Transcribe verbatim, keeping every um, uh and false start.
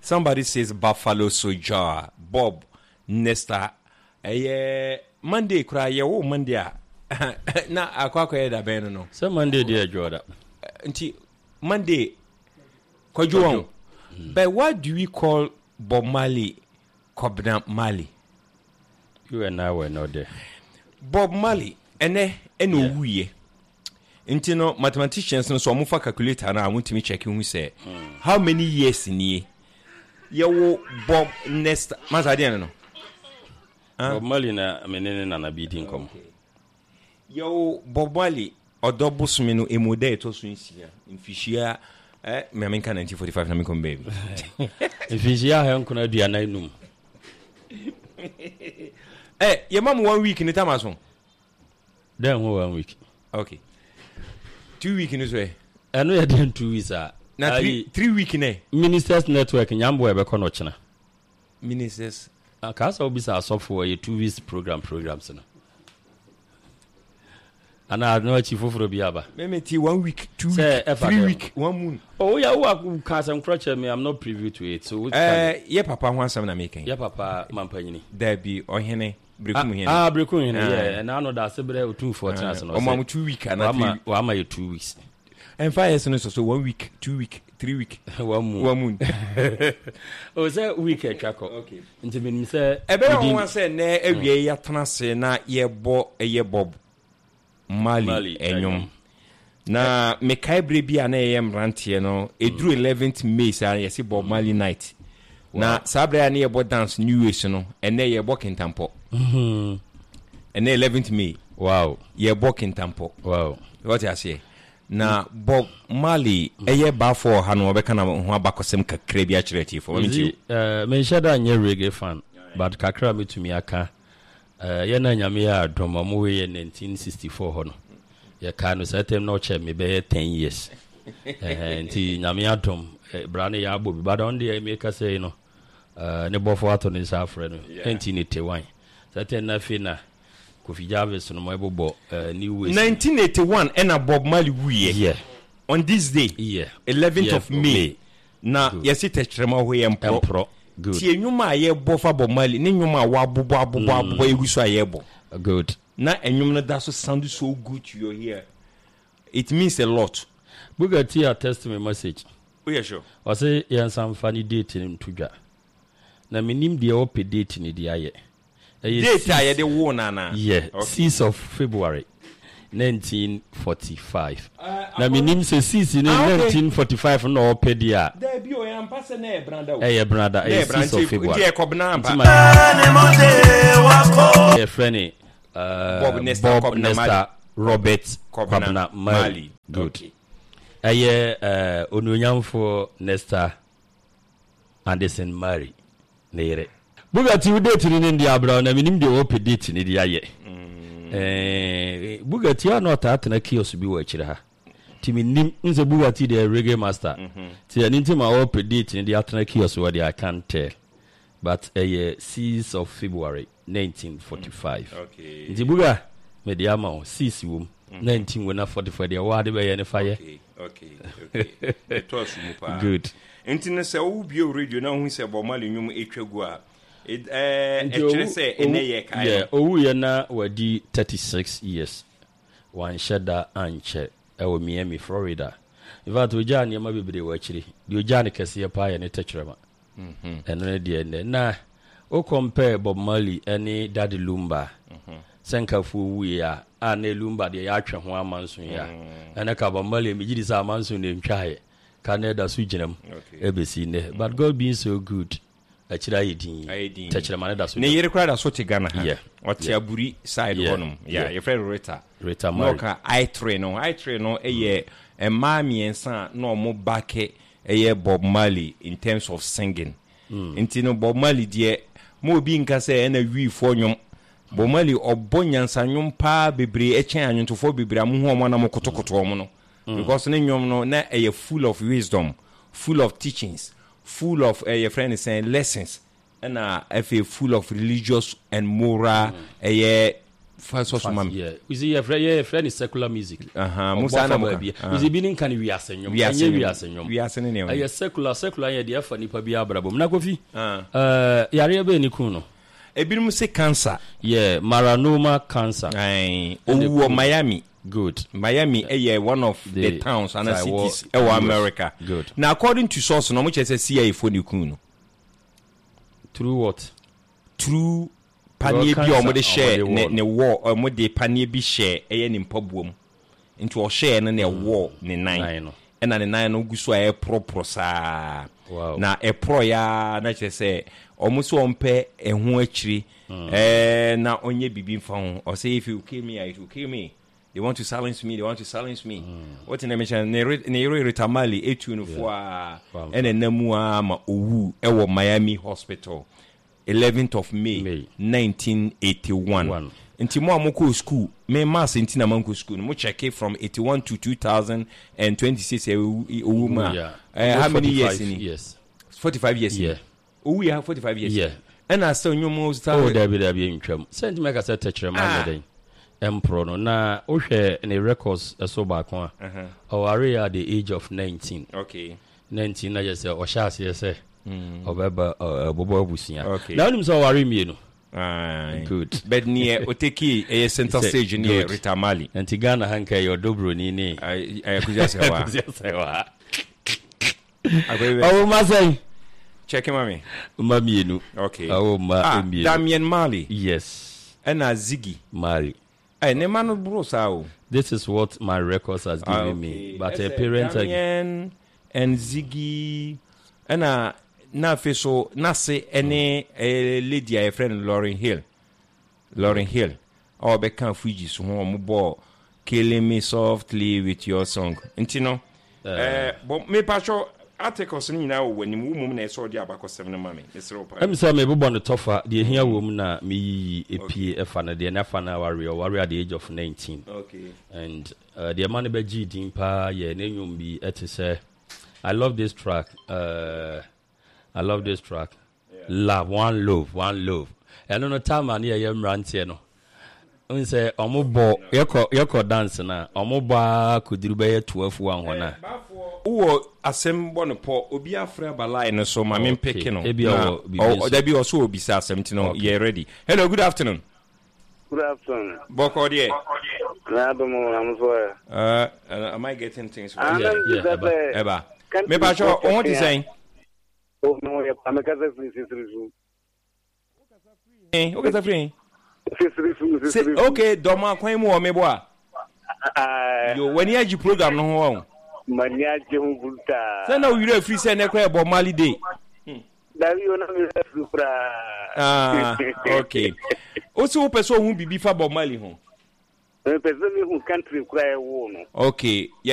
somebody says Buffalo Soldier. Bob Nesta. Eh, Monday cry yo Monday. Na akwako eda beno no. So Monday dear Jordan. Nti Monday Kojo. But what do we call Bob Marley Kobna Marley? You and I were not there. Bob Marley ene eno yeah. wuye. Nti no mathematicians no so amufa calculator na amuntimi check hu say mm. how many years ni ye Bob Nesta mazade no. Bob Marley na menene na na beating kom. Yo Bob Marley odobusumi no emode to so nsia mfishia eh me menka nineteen forty-five na me kom baby. Mfishia ha nkuna aduana num. Eh ye mam one week ni tamaso. Then one week. Okay. Two week ni so eh. Eno ye den two weeks ah. Na three three week ne. Ministers network nyambo e be kono chena. Ministers akasa obisa asofo ye two weeks program programs no. Ana no chief foforo biaba. Me me ti one week, two week, three week, one moon. Oh yeah, who can some crutch me I'm not privy to it. So which uh yeah papa wan some na making. Yeah papa mampanyini. There be ohene brekum hene. Ah brekum hene yeah. And I know that sebre two fourteen no. O ma two week and three. Wa ma you two weeks. And five years no so one week, two week, three week, one moon. One moon. Oh say week e twako. Okay. Nti me say e be won say na awie ya tena se na ye bo eye Bob Marley enyom na me kai brebi ana yem rantie no edru eleventh May sa yesi Bob Marley night na sabra na ye bo dance new age no ene ye bo kintampo mhm ene eleventh May wow ye bo kintampo wow what you say na Bob Marley eye ba for ha no obeka na ho abakosem kakra bi a kireti for me eh me shada nye reggae fan but kakra me tumi aka Uh, ya na nyame ya adoma mo we nineteen sixty-four ho no ya ka no setem no che me be ten years eh nti nyame adom brane ya abobi bada on dey make say no uh ne bofo ato ne sa afre no nineteen eighty-one setem na fi na Kofi Jarvis no mo ebobo new ways nineteen eighty-one ena Bob Marley wuye yeah on this day yeah eleventh yeah, of May, May. Na yesi techrema ho yempro empro good ti enyuma ye bofa Bob Marley ne nyuma wa abobo abobo abobo egusu ayebo good na enyum no that so sound so good to your ear. It means a lot. Bugatti a test me message. Oh yeah sure. O say yan some funny date in tudwa. Na minim de o pe date ni de aye. Date aye de wo na na. Yeah, okay. sixth of February nineteen forty-five. Uh, na minim se six in okay. nineteen forty-five no o pe dia. There be o yan pass na e branda. Eh branda e sixth of February. Dia kobna ba. Yeah, friend uh Bob Nesta, Bob Nesta Robert Kobna Marley. Good. Okay. Aye uh ononyamfo Nesta Anderson Marley nere. Bugatti we date ni India bra na minim de o pe date ni dia ye. Eh Bugatti ya no ta atena kiosk bi wa kire ha. Timi nim nze Bugatti de reggae master. Ti ani ntima o pe date ni dia atena kiosk wa dia I can't tell. But a sixth of February nineteen forty-five. Okay. Nti buga me dia ma o six wom nineteen we na forty-four dia wa de be ye ne faye. Okay. Okay. Okay. It was mupa. Good. Nti na se wo bio radio na hu se Bob Marley nyum etwagu a it eh e say ene ye kai. Yeah, owu ye na wadi thirty-six years. One shada anche e wo Miami, Florida. In fact, we ja ne ma bebre wa kire. Di o ja ne kese ye pa ye ne techrema. Mhm. Eno de ene na o compare Bob Marley any Daddy Lumba. Mhm. Senkafu wu ya a na Lumba de ya atwe ho amanso ya. Ene ka Bob Marley mi gidi sa amanso ne ntwae. Canada su ginam ebesi ne but God being so good akira yedin techira man da so ne yere kra da so te Ghana ha o te aburi side honum yeah your friend Rita Rita no ka I three no I three no eye e ma miensa no mo back eye Bob Marley in terms of singing nti no Bob Marley de mo bi nka se na wi fo nwom Bob Marley obonyansa nwom pa bebre e chen anwonto bebre amho omo na mo kotokoto omo no because ne nyom no na e full of wisdom, full of teachings, full of uh, your friend is saying lessons, and uh, if full of religious and moral, mm. uh, fa so so mam yeah we see your friend your friend is secular music aha musa na mo we see bi nin kan wi asenyom anye wi asenyom wi asene ne aye secular secular ye de afa nipa bi abrabom na kofi eh yare be ni kun no ebinum se cancer yeah melanoma cancer ai owo Miami good Miami eh one of the, the towns and cities in America good now according to source no mo chese C I A for ni kun no through what through panie bi o mo de share ne ne war o mo de panie bi share eye ni mpabuom nti o share no ne war ne nine e na ne nine no guso a e propro sa na e pro ya na chese o mo so ompe ehu akiri eh na onye bibi mfa ho o say if you kill me I will kill me. They want to silence me. They want to silence me. Mm. What in the mention? Nero Ritamali etu no for and then Namua ma owu ewo Miami Hospital, eleventh of May, nineteen eighty-one. Inti mo amoko school, me mass inti na manko school. Mo check it from eighty-one to two thousand twenty-six. Owu ma. How many years in it? Yes, forty-five years. Yeah. Owu ya forty-five years. Yeah. And I still nyomo start. Oh, there be there be intram. Send me ka say teacher man dey. Empro no na ohwe ne records eso ba kon a o are at the age of nineteen. Okay. nineteen na just say o sha se say obeba bobo abusia. Okay. Na nim so ware mi no. Ah, good. But near Oteki a center stage near Ritamali. And Tigana hanka your dobro ni ni. I I could just say wa. Say wa. Oh ma say. Check him mommy. Mami enu. Okay. Oh ma emi. Damian Marley. Yes. And a Ziggy Marley. Hey, ne manu bro sao. This is what my records has given ah, okay. me. But a parent Damian and Ziggy and a na feso na se any a lady a friend Lauren Hill. Lauren Hill. Or be can Fuji so mo bo killing me softly with your song. Intino. Eh but me pacho articles ni na wo ni mu mu na so dia abako seven mama. Em say me bo no tofa de hia wo mu na me yi epie efa na de na fa na warrior warrior at the age of nineteen. Okay. And uh, the man be G din pa ye na nyum bi eti say I love this track. Uh I love this track. Yeah. Love, one love, one love. I don't know time and here you mrantie no. Un say omo bo yeko yeko dance na omo ba kuduru be twelve one ho na. Wo asem bo no po obi afra ba line no so ma me pick no. E bia wo bi. Oh, there be also obi say asem ti no. You ready? Hello, good afternoon. Good afternoon. Boko there. Na do mo am so. Uh, am I getting things right? Yeah, yeah. Eba. Eba. Me ba sure on what you saying? Oh no, yeah, I'm a casa free, free, free. Eh, okay, that's free. Free, okay, doma kwan mu o me boa. Ah. Yo, when you program no ho. Mania je hu bulta. Say na we re free say na kwa Bob Marley day. Da we na me free fra. Ah, okay. O se o person hu bibi fa Bob Marley ho. E person mi hu country kwa e wo no. Okay.